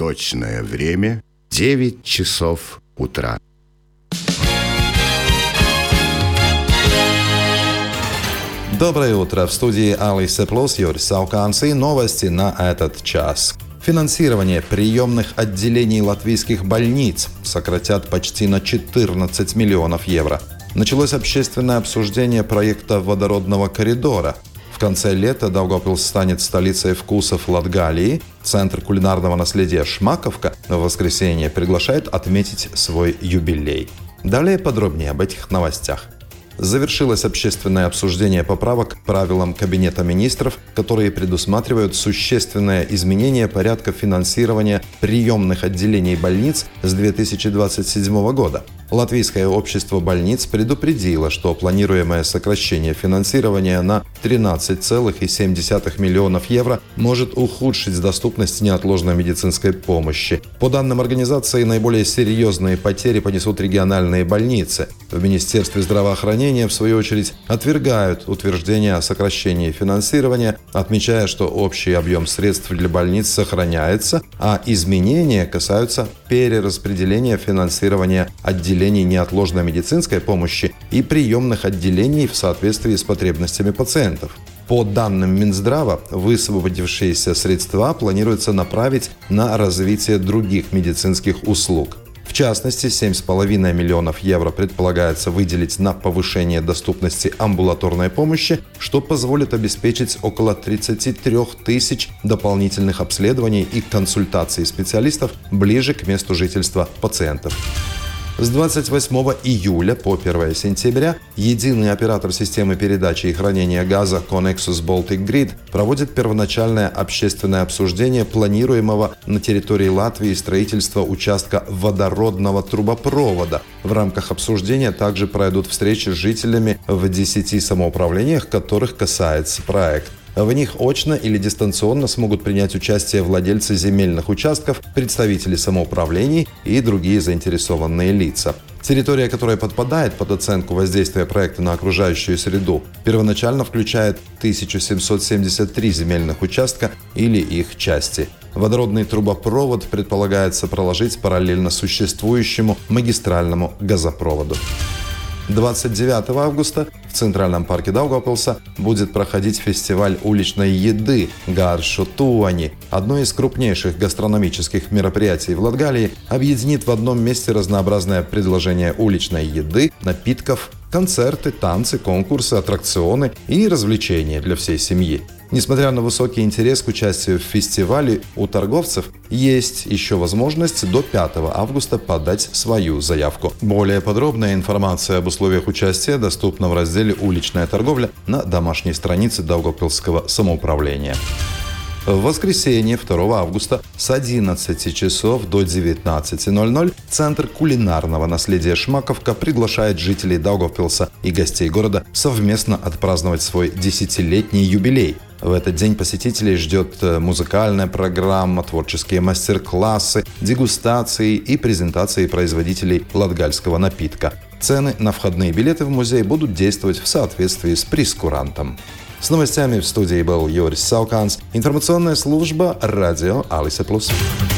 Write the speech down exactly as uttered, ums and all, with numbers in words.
Точное время — девять часов утра. Доброе утро! В студии Алиса Плюс, Юрий Сауканс и новости на этот час. Финансирование приемных отделений латвийских больниц сократят почти на четырнадцать миллионов евро. Началось общественное обсуждение проекта водородного коридора. В конце лета Даугавпилс станет столицей вкусов Латгалии. Центр кулинарного наследия «Шмаковка» в воскресенье приглашает отметить свой юбилей. Далее подробнее об этих новостях. Завершилось общественное обсуждение поправок к правилам Кабинета министров, которые предусматривают существенное изменение порядка финансирования приемных отделений больниц с две тысячи двадцать седьмого года. Латвийское общество больниц предупредило, что планируемое сокращение финансирования на тринадцать целых семь десятых миллионов евро может ухудшить доступность неотложной медицинской помощи. По данным организации, наиболее серьезные потери понесут региональные больницы. В Министерстве здравоохранения, в свою очередь, отвергают утверждение о сокращении финансирования, отмечая, что общий объем средств для больниц сохраняется, а изменения касаются перераспределения финансирования отделений неотложной медицинской помощи и приемных отделений в соответствии с потребностями пациентов. По данным Минздрава, высвободившиеся средства планируется направить на развитие других медицинских услуг. В частности, семь с половиной миллионов евро предполагается выделить на повышение доступности амбулаторной помощи, что позволит обеспечить около тридцать три тысяч дополнительных обследований и консультаций специалистов ближе к месту жительства пациентов. С двадцать восьмого июля по первое сентября единый оператор системы передачи и хранения газа Connexus Baltic Grid проводит первоначальное общественное обсуждение планируемого на территории Латвии строительства участка водородного трубопровода. В рамках обсуждения также пройдут встречи с жителями в десяти самоуправлениях, которых касается проект. В них очно или дистанционно смогут принять участие владельцы земельных участков, представители самоуправлений и другие заинтересованные лица. Территория, которая подпадает под оценку воздействия проекта на окружающую среду, первоначально включает тысячу семьсот семьдесят три земельных участка или их части. Водородный трубопровод предполагается проложить параллельно существующему магистральному газопроводу. двадцать девятого августа в Центральном парке Даугавпилса будет проходить фестиваль уличной еды Гаршу Туани. Одно из крупнейших гастрономических мероприятий в Латгалии объединит в одном месте разнообразное предложение уличной еды, напитков, концерты, танцы, конкурсы, аттракционы и развлечения для всей семьи. Несмотря на высокий интерес к участию в фестивале, у торговцев есть еще возможность до пятого августа подать свою заявку. Более подробная информация об условиях участия доступна в разделе «Уличная торговля» на домашней странице Даугавпилсского самоуправления. В воскресенье второго августа с одиннадцати часов до девятнадцати ноль-ноль Центр кулинарного наследия «Шмаковка» приглашает жителей Даугавпилса и гостей города совместно отпраздновать свой десятилетний юбилей. В этот день посетителей ждет музыкальная программа, творческие мастер-классы, дегустации и презентации производителей латгальского напитка. Цены на входные билеты в музей будут действовать в соответствии с прейскурантом. С новостями в студии был Юрий Сауканс. Информационная служба радио Алиса Плюс.